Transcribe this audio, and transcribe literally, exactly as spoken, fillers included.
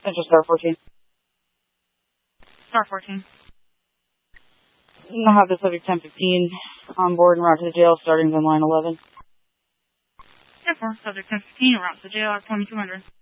Central Star fourteen. Star fourteen. I'll have the subject ten fifteen on board and route to the jail starting on line eleven. ten four, subject ten fifteen, route to the jail at twenty-two hundred.